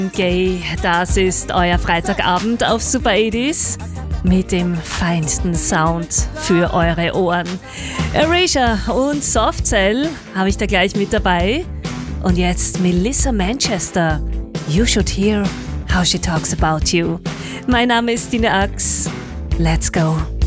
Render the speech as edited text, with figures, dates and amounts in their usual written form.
Gay, das ist euer Freitagabend auf Super 80s mit dem feinsten Sound für eure Ohren. Erasure und Soft Cell habe ich da gleich mit dabei. Und jetzt Melissa Manchester. You should hear how she talks about you. Mein Name ist Dina Ax. Let's go.